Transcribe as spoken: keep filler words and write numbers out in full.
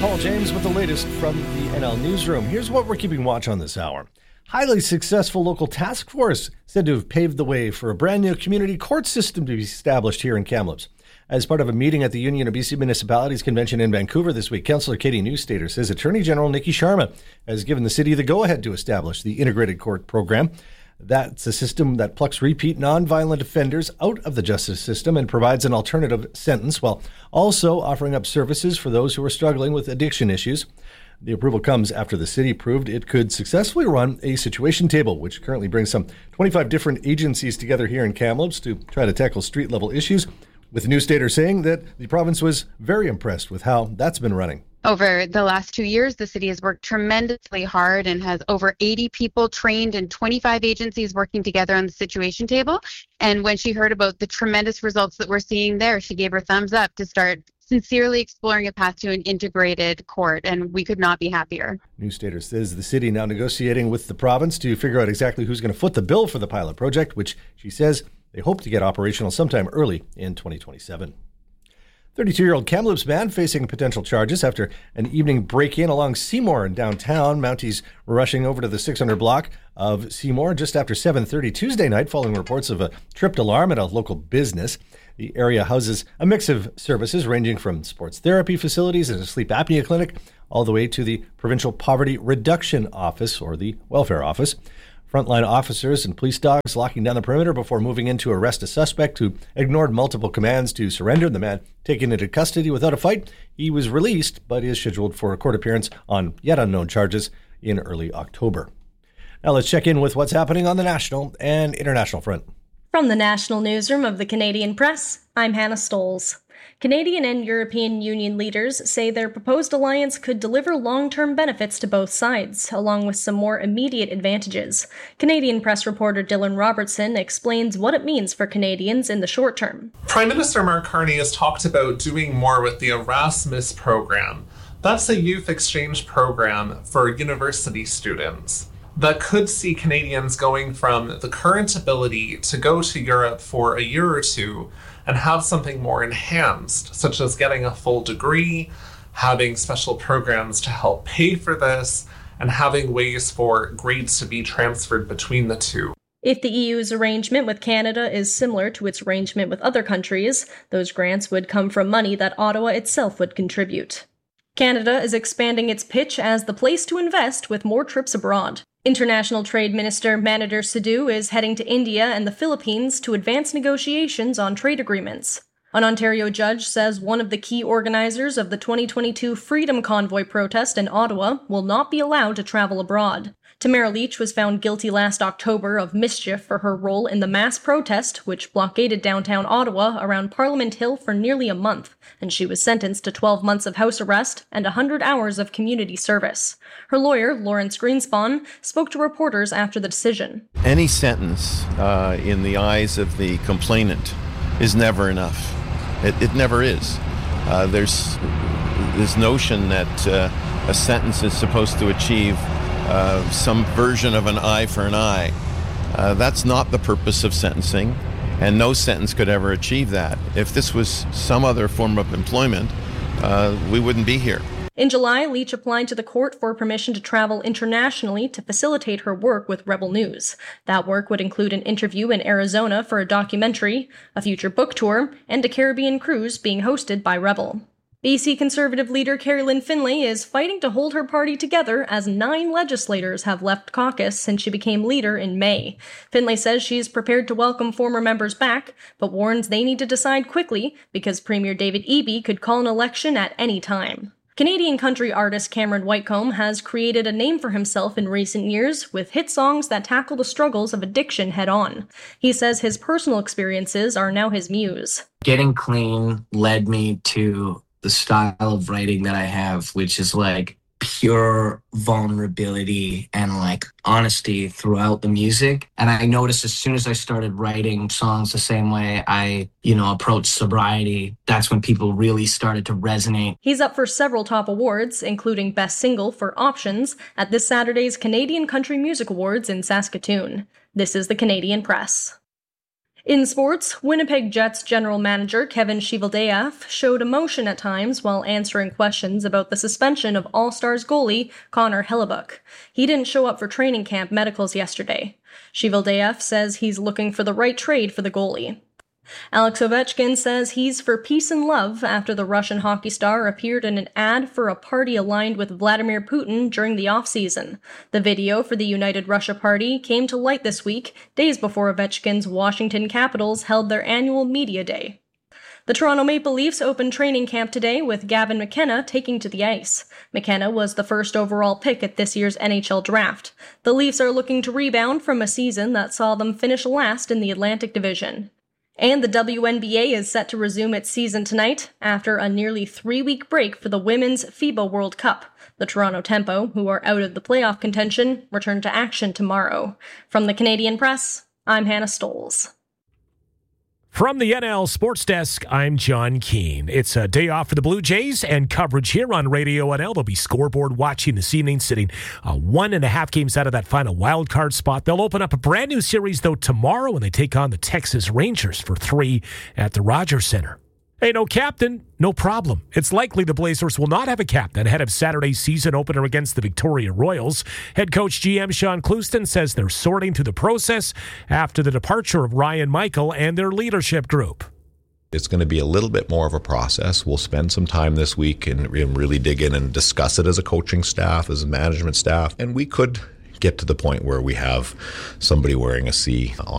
Paul James with the latest from the N L Newsroom. Here's what we're keeping watch on this hour. Highly successful local task force said to have paved the way for a brand new community court system to be established here in Kamloops. As part of a meeting at the Union of B C Municipalities Convention in Vancouver this week, Councillor Katie Newstater says Attorney General Nikki Sharma has given the city the go-ahead to establish the integrated court program. That's a system that plucks repeat nonviolent offenders out of the justice system and provides an alternative sentence while also offering up services for those who are struggling with addiction issues. The approval comes after the city proved it could successfully run a situation table, which currently brings some twenty-five different agencies together here in Kamloops to try to tackle street-level issues, with Newstater saying that the province was very impressed with how that's been running. Over the last two years, the city has worked tremendously hard and has over eighty people trained and twenty-five agencies working together on the situation table. And when she heard about the tremendous results that we're seeing there, she gave her thumbs up to start sincerely exploring a path to an integrated court, and we could not be happier. Newstater says the city now negotiating with the province to figure out exactly who's going to foot the bill for the pilot project, which she says they hope to get operational sometime early in twenty twenty-seven. thirty-two-year-old Kamloops man facing potential charges after an evening break-in along Seymour in downtown. Mounties were rushing over to the six hundred block of Seymour just after seven thirty Tuesday night following reports of a tripped alarm at a local business. The area houses a mix of services ranging from sports therapy facilities and a sleep apnea clinic all the way to the Provincial Poverty Reduction Office, or the Welfare Office. Frontline officers and police dogs locking down the perimeter before moving in to arrest a suspect who ignored multiple commands to surrender. The man taken into custody without a fight. He was released, but is scheduled for a court appearance on yet unknown charges in early October. Now let's check in with what's happening on the national and international front. From the National Newsroom of the Canadian Press, I'm Hannah Stoles. Canadian and European Union leaders say their proposed alliance could deliver long-term benefits to both sides, along with some more immediate advantages. Canadian press reporter Dylan Robertson explains what it means for Canadians in the short term. Prime Minister Mark Carney has talked about doing more with the Erasmus program. That's a youth exchange program for university students that could see Canadians going from the current ability to go to Europe for a year or two and have something more enhanced, such as getting a full degree, having special programs to help pay for this, and having ways for grades to be transferred between the two. If the E U's arrangement with Canada is similar to its arrangement with other countries, those grants would come from money that Ottawa itself would contribute. Canada is expanding its pitch as the place to invest with more trips abroad. International Trade Minister Maninder Sidhu is heading to India and the Philippines to advance negotiations on trade agreements. An Ontario judge says one of the key organizers of the twenty twenty-two Freedom Convoy protest in Ottawa will not be allowed to travel abroad. Tamara Leach was found guilty last October of mischief for her role in the mass protest, which blockaded downtown Ottawa around Parliament Hill for nearly a month, and she was sentenced to twelve months of house arrest and one hundred hours of community service. Her lawyer, Lawrence Greenspan, spoke to reporters after the decision. Any sentence uh, in the eyes of the complainant is never enough. It, it never is. Uh, there's this notion that uh, a sentence is supposed to achieve Uh, some version of an eye for an eye. Uh, that's not the purpose of sentencing, and no sentence could ever achieve that. If this was some other form of employment, uh, we wouldn't be here. In July, Leach applied to the court for permission to travel internationally to facilitate her work with Rebel News. That work would include an interview in Arizona for a documentary, a future book tour, and a Caribbean cruise being hosted by Rebel. B C Conservative leader Carrie Lynn Finlay is fighting to hold her party together as nine legislators have left caucus since she became leader in May. Finlay says she's prepared to welcome former members back, but warns they need to decide quickly because Premier David Eby could call an election at any time. Canadian country artist Cameron Whitecomb has created a name for himself in recent years with hit songs that tackle the struggles of addiction head-on. He says his personal experiences are now his muse. Getting clean led me to the style of writing that I have, which is like pure vulnerability and like honesty throughout the music. And I noticed as soon as I started writing songs the same way I, you know, approached sobriety, that's when people really started to resonate. He's up for several top awards, including Best Single for Options at this Saturday's Canadian Country Music Awards in Saskatoon. This is the Canadian Press. In sports, Winnipeg Jets general manager Kevin Cheveldayoff showed emotion at times while answering questions about the suspension of All-Stars goalie Connor Hellebuyck. He didn't show up for training camp medicals yesterday. Cheveldayoff says he's looking for the right trade for the goalie. Alex Ovechkin says he's for peace and love after the Russian hockey star appeared in an ad for a party aligned with Vladimir Putin during the off-season. The video for the United Russia party came to light this week, days before Ovechkin's Washington Capitals held their annual media day. The Toronto Maple Leafs opened training camp today with Gavin McKenna taking to the ice. McKenna was the first overall pick at this year's N H L draft. The Leafs are looking to rebound from a season that saw them finish last in the Atlantic Division. And the W N B A is set to resume its season tonight after a nearly three-week break for the Women's FIBA World Cup. The Toronto Tempo, who are out of the playoff contention, return to action tomorrow. From the Canadian Press, I'm Hannah Stoles. From the N L Sports Desk, I'm John Keane. It's a day off for the Blue Jays, and coverage here on Radio N L. They'll be scoreboard watching this evening, sitting uh, one and a half games out of that final wild card spot. They'll open up a brand new series, though, tomorrow when they take on the Texas Rangers for three at the Rogers Center. Hey, no captain, no problem. It's likely the Blazers will not have a captain ahead of Saturday's season opener against the Victoria Royals. Head coach G M Sean Clouston says they're sorting through the process after the departure of Ryan Michael and their leadership group. It's going to be a little bit more of a process. We'll spend some time this week and really dig in and discuss it as a coaching staff, as a management staff, and we could get to the point where we have somebody wearing a C on